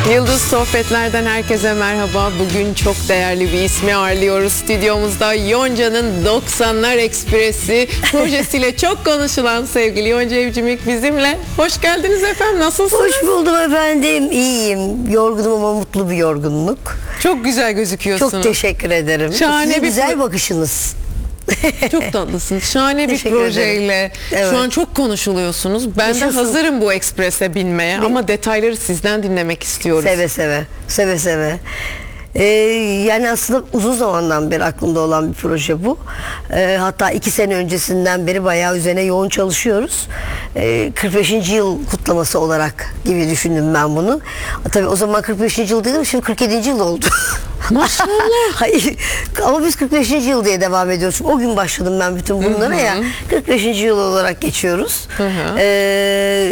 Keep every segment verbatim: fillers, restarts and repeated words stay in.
Yıldız Sohbetler'den herkese merhaba. Bugün çok değerli bir ismi ağırlıyoruz stüdyomuzda. Yonca'nın doksanlar Ekspresi projesiyle çok konuşulan sevgili Yonca Evcimik bizimle. Hoş geldiniz efendim, nasılsınız? Hoş buldum efendim, iyiyim. Yorgunum ama mutlu bir yorgunluk. Çok güzel gözüküyorsunuz. Çok teşekkür ederim. Şahane Sizin bir güzel pro- bakışınız. Çok tatlısınız. Şahane bir Teşekkür projeyle Evet. şu an çok konuşuluyorsunuz. Ben de Yaşasın. hazırım bu eksprese binmeye ama detayları sizden dinlemek istiyoruz. Seve seve, seve seve. Ee, yani aslında uzun zamandan beri aklımda olan bir proje bu. Ee, hatta iki sene öncesinden beri bayağı üzerine yoğun çalışıyoruz. Ee, kırk beşinci yıl kutlaması olarak gibi düşündüm ben bunu. Tabii o zaman kırk beşinci yıl dedim, şimdi kırk yedinci yıl oldu. Maşallah. Hayır, ama biz kırk beşinci yıl diye devam ediyoruz. O gün başladım ben bütün bunlara, ya. kırk beşinci yıl olarak geçiyoruz. Hı hı. Ee,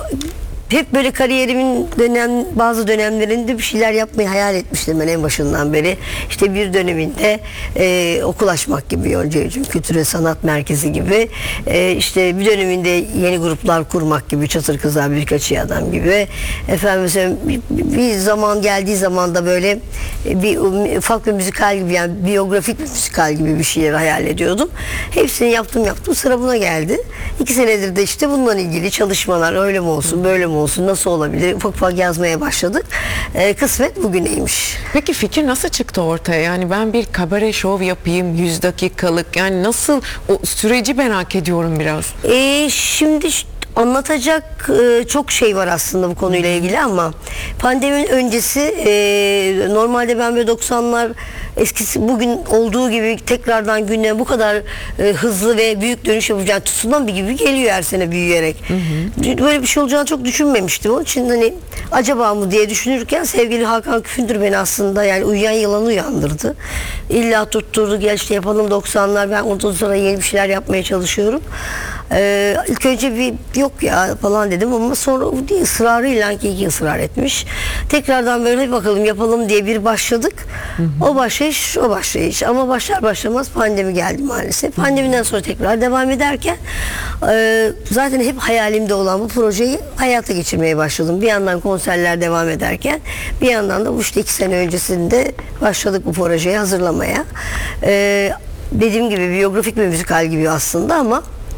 hep böyle kariyerimin dönem bazı dönemlerinde bir şeyler yapmayı hayal etmiştim ben en başından beri. İşte bir döneminde e, okul açmak gibi, Yonca Evcimik Kültür ve Sanat Merkezi gibi, e, işte bir döneminde yeni gruplar kurmak gibi, Çatır Kızlar Birkaç İyi Adam gibi. Efendim mesela bir, bir zaman geldiği zaman da böyle bir ufak bir müzikal gibi, yani biyografik bir müzikal gibi bir şeyler hayal ediyordum. Hepsini yaptım yaptım, sıra buna geldi. İki senedir de işte bununla ilgili çalışmalar, öyle mi olsun böyle mi olsun, nasıl olabilir, ufak ufak yazmaya başladık. Ee, kısmet bugüneymiş. Peki fikir nasıl çıktı ortaya? Yani ben bir kabare şov yapayım yüz dakikalık. Yani nasıl, o süreci merak ediyorum biraz. Ee, şimdi ş- anlatacak e, çok şey var aslında bu konuyla ilgili, ama pandeminin öncesi e, normalde ben böyle doksanlar eskisi bugün olduğu gibi tekrardan gündeme bu kadar e, hızlı ve büyük dönüş yapacağını, tsunami gibi geliyor her sene büyüyerek. Hı hı. Böyle bir şey olacağını çok düşünmemiştim. Onun için hani acaba mı diye düşünürken sevgili Hakan Küfündür beni aslında, yani uyuyan yılanı uyandırdı. İlla tutturdu, gel işte yapalım doksanlar, ben ondan sonra yeni bir şeyler yapmaya çalışıyorum. Ee, ilk önce bir yok ya falan dedim, ama sonra o diye ısrarıyla ki ısrar etmiş. Tekrardan böyle bakalım yapalım diye bir başladık. Hı hı. O başlayış, o başlayış. Ama başlar başlamaz pandemi geldi maalesef. Pandemiden sonra tekrar devam ederken e, zaten hep hayalimde olan bu projeyi hayata geçirmeye başladım. Bir yandan konserler devam ederken, bir yandan da bu işte iki sene öncesinde başladık bu projeyi hazırlamaya. E, dediğim gibi biyografik bir müzikal gibi aslında, ama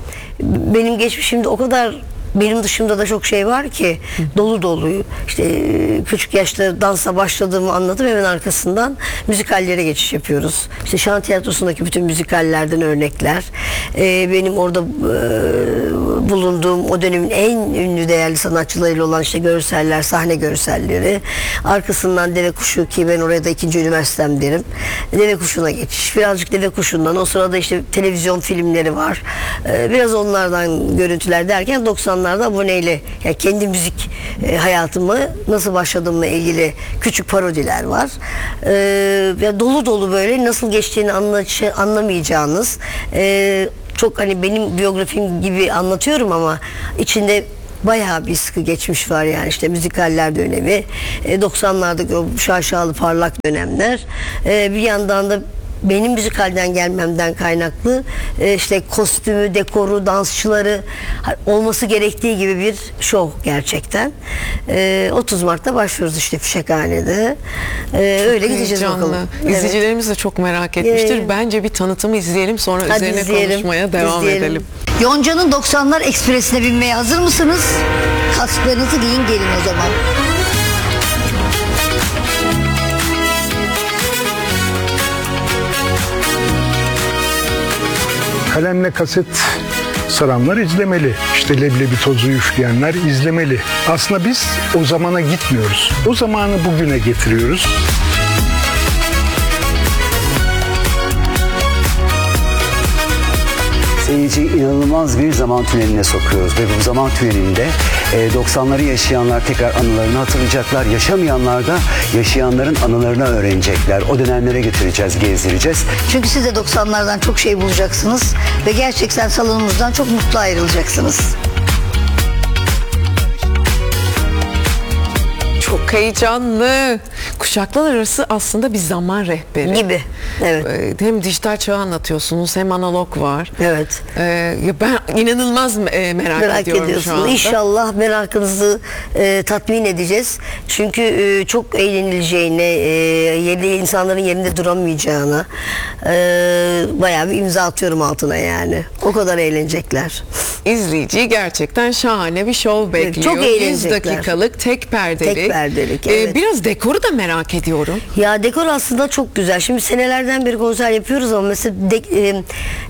benim geçmişimde o kadar, benim dışımda da çok şey var ki, dolu dolu. İşte küçük yaşta dansa başladığımı anlatıp hemen arkasından müzikallere geçiş yapıyoruz. İşte Şan Tiyatrosu'ndaki bütün müzikallerden örnekler. Ee, benim orada e, bulunduğum o dönemin en ünlü değerli sanatçılarıyla olan işte görseller, sahne görselleri. Arkasından Deve Kuşu, ki ben oraya da ikinci üniversitem derim. Deve Kuşu'na geçiş. Birazcık Deve Kuşu'ndan. O sırada işte televizyon filmleri var. Ee, biraz onlardan görüntüler derken doksanlarda aboneyle, yani kendi müzik e, hayatımı nasıl başladığımla ilgili küçük parodiler var. Ee, ya dolu dolu böyle nasıl geçtiğini anla- anlamayacağınız, e, çok hani benim biyografim gibi anlatıyorum ama içinde bayağı bir sıkı geçmiş var, yani işte müzikaller dönemi, e, doksanlardaki o şaşalı parlak dönemler, e, bir yandan da benim müzikalden gelmemden kaynaklı e, işte kostümü, dekoru, dansçıları olması gerektiği gibi bir şov gerçekten. E, otuz Mart'ta başlıyoruz işte Fişekhane'de. E, öyle gideceğiz Heyecanlı. bakalım. İzleyicilerimiz de çok merak etmiştir. Ee, Bence bir tanıtımı izleyelim, sonra Hadi üzerine izleyelim, konuşmaya devam izleyelim. edelim. Yonca'nın doksanlar Ekspresi'ne binmeye hazır mısınız? Kasklarınızı giyin, gelin o zaman. Kalemle kaset saranlar izlemeli. İşte leblebi tozu üfleyenler izlemeli. Aslında biz o zamana gitmiyoruz. O zamanı bugüne getiriyoruz. Seyirciyi inanılmaz bir zaman tüneline sokuyoruz ve bu zaman tünelinde e, doksanları yaşayanlar tekrar anılarını hatırlayacaklar. Yaşamayanlar da yaşayanların anılarını öğrenecekler. O dönemlere götüreceğiz, gezdireceğiz. Çünkü siz de doksanlardan çok şey bulacaksınız ve gerçekten salonumuzdan çok mutlu ayrılacaksınız. Çok çok heyecanlı. Kuşaklar arası aslında bir zaman rehberi. Gibi. Evet. Ee, Hem dijital çağı anlatıyorsunuz hem analog var. Evet. Ee, ya ben inanılmaz e, merak, Merak ediyorum şu ediyorsunuz. anda. İnşallah merakınızı e, tatmin edeceğiz. Çünkü e, çok eğlenileceğine, e, yerli insanların yerinde duramayacağına e, bayağı bir imza atıyorum altına yani. O kadar eğlenecekler. İzleyiciyi gerçekten şahane bir şov bekliyor. çok eğlenecekler. yüz dakikalık tek perdelik. Tek perdelik, Ee, evet. biraz dekoru da merak ediyorum. Ya dekor aslında çok güzel. Şimdi senelerden beri konser yapıyoruz ama mesela de- e,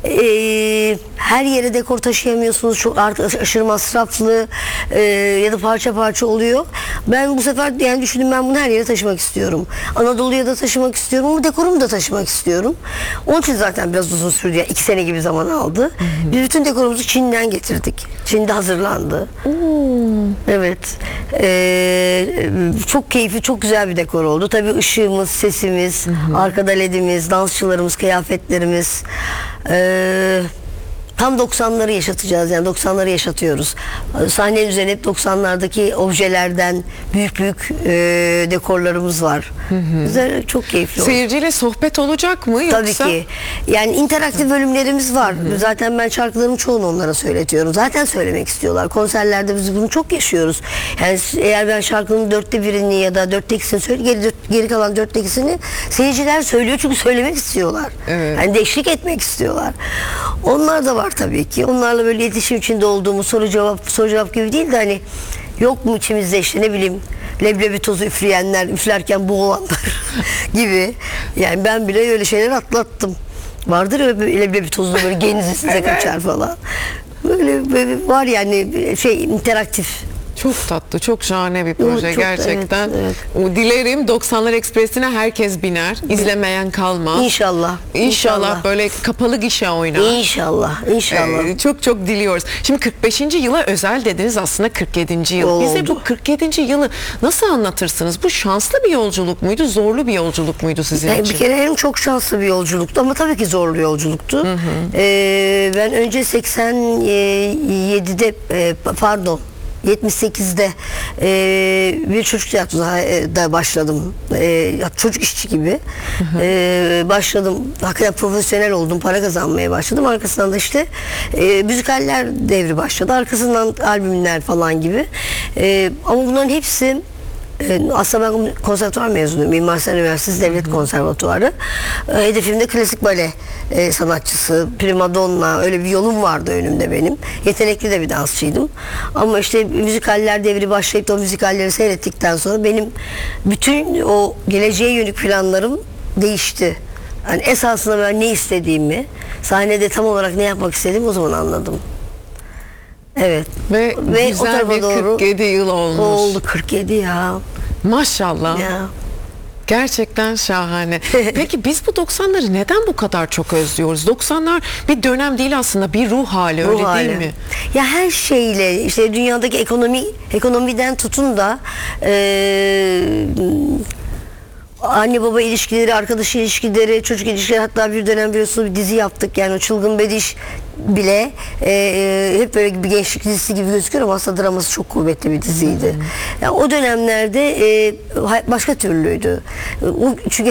e, her yere dekor taşıyamıyorsunuz. Çok artık aşırı masraflı e, ya da parça parça oluyor. Ben bu sefer yani düşündüm, ben bunu her yere taşımak istiyorum. Anadolu'ya da taşımak istiyorum ama dekorumu da taşımak istiyorum. Onun için zaten biraz uzun sürdü. Yani iki sene gibi zaman aldı. Biz bütün dekorumuzu Çin'den getirdik. Çin'de hazırlandı. Evet. Ee, çok keyifli, çok güzel bir dekor oldu. Tabii ışığımız, sesimiz, arkada ledimiz, dansçılarımız, kıyafetlerimiz. Ee, tam doksanları yaşatacağız, yani doksanları yaşatıyoruz. Sahnenin üzerine hep doksanlardaki objelerden büyük büyük e, dekorlarımız var. Güzel, çok keyifli oldu. Seyirciyle sohbet olacak mı yoksa? Tabii ki. Yani interaktif bölümlerimiz var. Zaten ben şarkılarımın çoğunu onlara söyletiyorum. Zaten söylemek istiyorlar. Konserlerde biz bunu çok yaşıyoruz. Yani eğer ben şarkının dörtte birini ya da dörtte ikisini söyle, geri, geri kalan dörtte ikisini seyirciler söylüyor çünkü söylemek istiyorlar. Evet. Yani de eşlik etmek istiyorlar. Onlar da var tabii ki. Onlarla böyle iletişim içinde olduğumuz, soru cevap soru cevap gibi değil de hani yok mu içimizde işte ne bileyim leblebi tozu üfleyenler, üflerken boğulanlar gibi. Yani ben bile öyle şeyler atlattım. Vardır ya böyle leblebi tozu böyle genizi size kaçar falan. Böyle, böyle var yani şey interaktif. Çok tatlı, çok şahane bir proje çok- gerçekten. evet, Dilerim doksanlar Ekspresi'ne herkes biner. İzlemeyen kalmaz. İnşallah. İnşallah böyle kapalı gişe oynar. İnşallah. İnşallah. Ee, çok çok diliyoruz. Şimdi kırk beşinci yıla özel dediniz, aslında kırk yedinci yıl. Bize Oldu. bu kırk yedinci yılı nasıl anlatırsınız? Bu şanslı bir yolculuk muydu, zorlu bir yolculuk muydu sizin Yani için? bir kere hem çok şanslı bir yolculuktu ama tabii ki zorlu yolculuktu. Ee, ben önce seksen yedide e, pardon yetmiş sekizde e, bir çocuk tiyatroda başladım. E, çocuk işçi gibi. E, başladım. Hakikaten profesyonel oldum. Para kazanmaya başladım. Arkasından da işte e, müzikaller devri başladı. Arkasından albümler falan gibi. E, ama bunların hepsi Ee, aslında ben konservatuvar mezunuyum. Mimar Sinan Üniversitesi Devlet Konservatuvarı. Ee, Hedefimde klasik bale e, sanatçısı, primadonna, öyle bir yolum vardı önümde benim. Yetenekli de bir dansçıydım. Ama işte müzikaller devri başlayıp da o müzikalleri seyrettikten sonra benim bütün o geleceğe yönelik planlarım değişti. Yani esasında ben ne istediğimi, sahnede tam olarak ne yapmak istediğimi o zaman anladım. Evet. Ve, Ve o güzel tarafa bir doğru kırk yedi yıl olmuş. oldu kırk yedi ya. Maşallah. Ya. Gerçekten şahane. Peki biz bu doksanları neden bu kadar çok özlüyoruz? doksanlar bir dönem değil aslında, bir ruh hali, Ruh öyle hali. değil mi? Ya her şeyle işte dünyadaki ekonomi ekonomiden tutun da eee anne baba ilişkileri, arkadaş ilişkileri, çocuk ilişkileri, hatta bir dönem biliyorsunuz bir dizi yaptık. Yani o Çılgın Bediş bile e, hep böyle bir gençlik dizisi gibi gözüküyor ama aslında draması çok kuvvetli bir diziydi. Yani o dönemlerde e, başka türlüydü. O, çünkü